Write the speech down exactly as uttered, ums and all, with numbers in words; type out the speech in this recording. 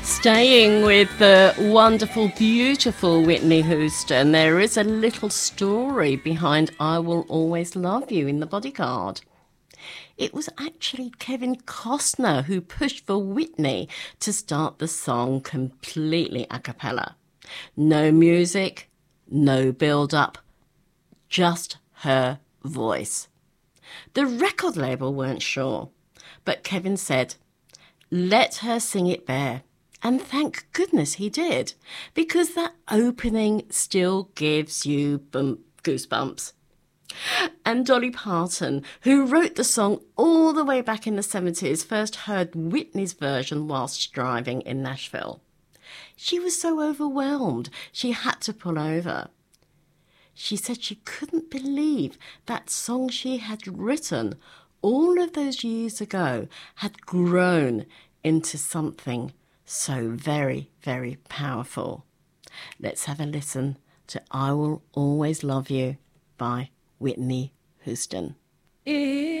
Staying with the wonderful, beautiful Whitney Houston, there is a little story behind I Will Always Love You in The Bodyguard. It was actually Kevin Costner who pushed for Whitney to start the song completely a cappella. No music, no build-up, just her voice. The record label weren't sure, but Kevin said, let her sing it bare. And thank goodness he did, because that opening still gives you bump, goosebumps. And Dolly Parton, who wrote the song all the way back in the seventies, first heard Whitney's version whilst driving in Nashville. She was so overwhelmed she had to pull over. She said she couldn't believe that song she had written all of those years ago had grown into something so very, very powerful. Let's have a listen to I Will Always Love You by Whitney Houston.